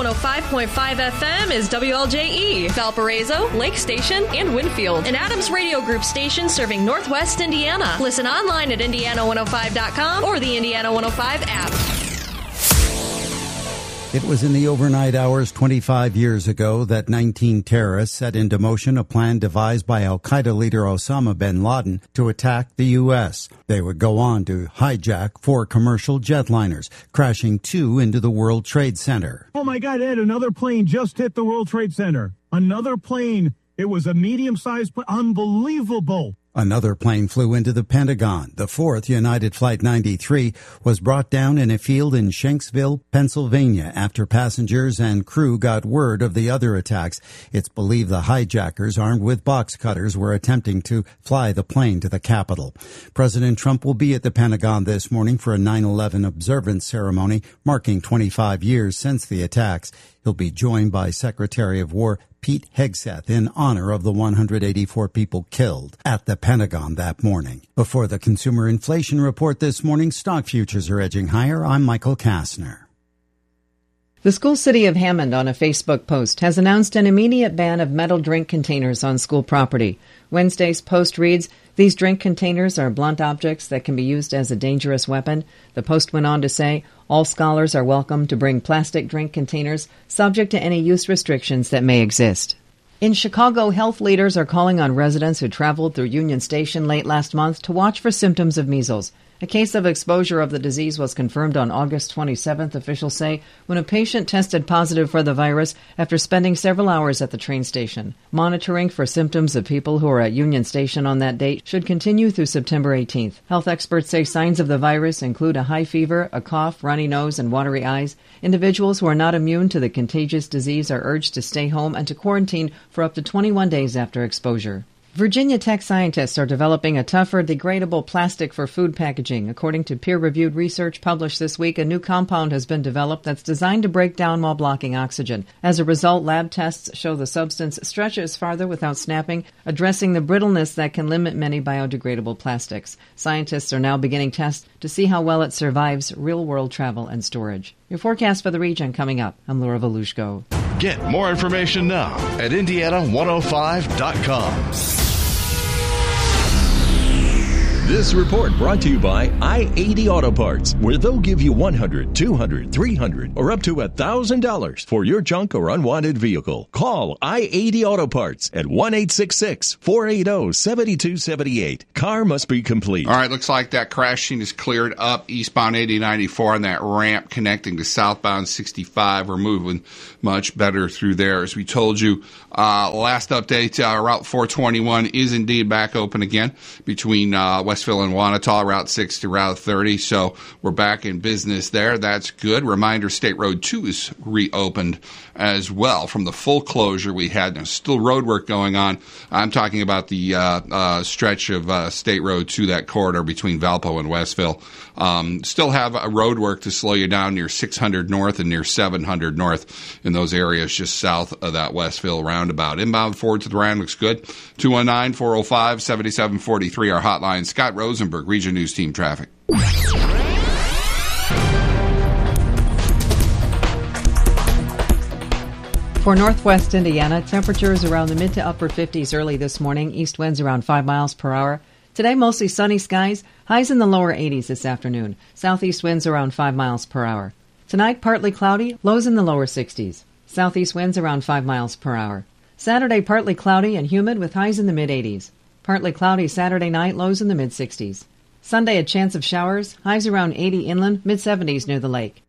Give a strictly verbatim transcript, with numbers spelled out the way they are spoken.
one oh five point five F M is W L J E, Valparaiso, Lake Station, and Winfield, an Adams Radio Group station serving Northwest Indiana. Listen online at indiana one oh five dot com or the Indiana one oh five app. It was in the overnight hours twenty-five years ago that nineteen terrorists set into motion a plan devised by al-Qaeda leader Osama bin Laden to attack the U S. They would go on to hijack four commercial jetliners, crashing two into the World Trade Center. Oh my God, Ed, another plane just hit the World Trade Center. Another plane. It was a medium-sized plane. Unbelievable. Another plane flew into the Pentagon. The fourth, United Flight ninety-three, was brought down in a field in Shanksville, Pennsylvania, after passengers and crew got word of the other attacks. It's believed the hijackers, armed with box cutters, were attempting to fly the plane to the Capitol. President Trump will be at the Pentagon this morning for a nine eleven observance ceremony marking twenty-five years since the attacks. He'll be joined by Secretary of War Pete Hegseth in honor of the one hundred eighty-four people killed at the Pentagon that morning. Before the Consumer Inflation Report this morning, stock futures are edging higher. I'm Michael Kastner. The school city of Hammond, on a Facebook post, has announced an immediate ban of metal drink containers on school property. Wednesday's post reads, "These drink containers are blunt objects that can be used as a dangerous weapon." The post went on to say, "All scholars are welcome to bring plastic drink containers, subject to any use restrictions that may exist." In Chicago, health leaders are calling on residents who traveled through Union Station late last month to watch for symptoms of measles. A case of exposure of the disease was confirmed on August twenty-seventh, officials say, when a patient tested positive for the virus after spending several hours at the train station. Monitoring for symptoms of people who are at Union Station on that date should continue through September eighteenth. Health experts say signs of the virus include a high fever, a cough, runny nose, and watery eyes. Individuals who are not immune to the contagious disease are urged to stay home and to quarantine for up to twenty-one days after exposure. Virginia Tech scientists are developing a tougher, degradable plastic for food packaging. According to peer-reviewed research published this week, a new compound has been developed that's designed to break down while blocking oxygen. As a result, lab tests show the substance stretches farther without snapping, addressing the brittleness that can limit many biodegradable plastics. Scientists are now beginning tests to see how well it survives real-world travel and storage. Your forecast for the region coming up. I'm Laura Volushko. Get more information now at indiana one oh five dot com. This report brought to you by I eighty Auto Parts, where they'll give you one hundred dollars, two hundred dollars, three hundred dollars, or up to one thousand dollars for your junk or unwanted vehicle. Call I eighty Auto Parts at one eight six six, four eight zero, seven two seven eight. Car must be complete. All right, looks like that crash scene is cleared up. Eastbound eighty ninety-four on that ramp connecting to southbound sixty-five. We're moving much better through there. As we told you, uh, last update, uh, Route four twenty-one is indeed back open again between uh, Westville and Wanatah, Route six to Route thirty. So we're back in business there. That's good. Reminder, State Road two is reopened as well from the full closure we had. There's still road work going on. I'm talking about the uh, uh, stretch of uh, State Road two, that corridor between Valpo and Westville. Um, still have a road work to slow you down near six hundred North and near seven hundred North in those areas just south of that Westville roundabout. Inbound forward to the Rand looks good. two one nine, four oh five, seven seven four three, our hotline. Scott Rosenberg, Region News Team Traffic. For northwest Indiana, temperatures around the mid to upper fifties early this morning, east winds around five miles per hour. Today, mostly sunny skies, highs in the lower eighties this afternoon. Southeast winds around five miles per hour. Tonight, partly cloudy, lows in the lower sixties. Southeast winds around five miles per hour. Saturday, partly cloudy and humid with highs in the mid-eighties. Partly cloudy Saturday night, lows in the mid-sixties. Sunday, a chance of showers, highs around eighty inland, mid-seventies near the lake.